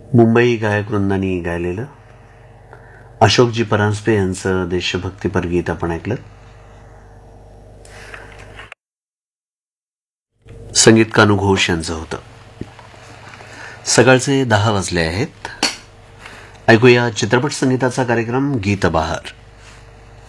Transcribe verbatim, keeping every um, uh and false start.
मुंबई गायक वृंदांनी गायलेलं अशोकजी परांजपे यांचं देशभक्तीपर गीत आपण ऐकलं. संगीत कानू घोष यांचं होतं. सकाळचे दहा वाजले आहेत. ऐकूया चित्रपट संगीताचा कार्यक्रम गीत बहार.